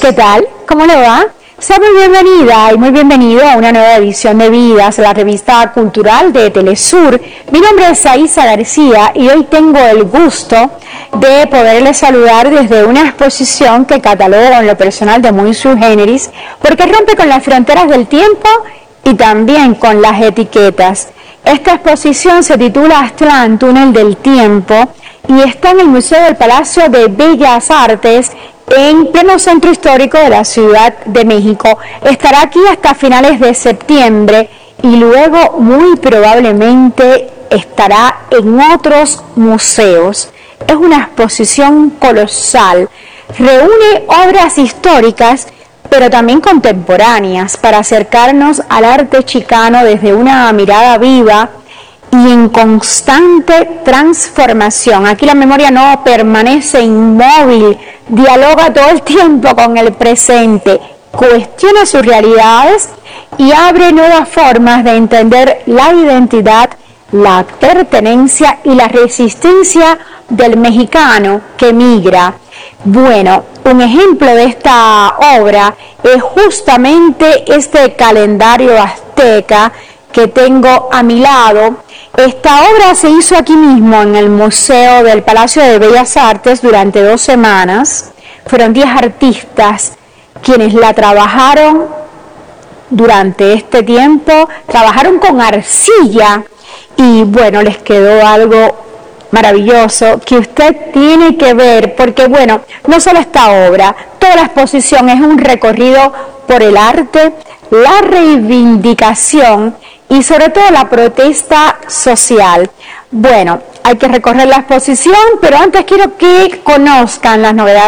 ¿Qué tal? ¿Cómo le va? Sea muy bienvenida y muy bienvenido a una nueva edición de Vidas, la revista cultural de Telesur. Mi nombre es Aisa García y hoy tengo el gusto de poderles saludar desde una exposición que catalogo en lo personal de muy sui generis, porque rompe con las fronteras del tiempo y también con las etiquetas. Esta exposición se titula Aztlán, Túnel del Tiempo, y está en el Museo del Palacio de Bellas Artes, en pleno centro histórico de la Ciudad de México. Estará aquí hasta finales de septiembre y luego muy probablemente estará en otros museos. Es una exposición colosal, reúne obras históricas pero también contemporáneas para acercarnos al arte chicano desde una mirada viva y en constante transformación. Aquí la memoria no permanece inmóvil, dialoga todo el tiempo con el presente, cuestiona sus realidades y abre nuevas formas de entender la identidad, la pertenencia y la resistencia del mexicano que migra. Bueno, un ejemplo de esta obra es justamente este calendario azteca que tengo a mi lado. Esta obra se hizo aquí mismo en el Museo del Palacio de Bellas Artes durante 2 semanas. Fueron 10 artistas quienes la trabajaron durante este tiempo, trabajaron con arcilla y bueno, les quedó algo maravilloso que usted tiene que ver, porque bueno, no solo esta obra, toda la exposición es un recorrido por el arte, la reivindicación y sobre todo la protesta social. Bueno, hay que recorrer la exposición, pero antes quiero que conozcan las novedades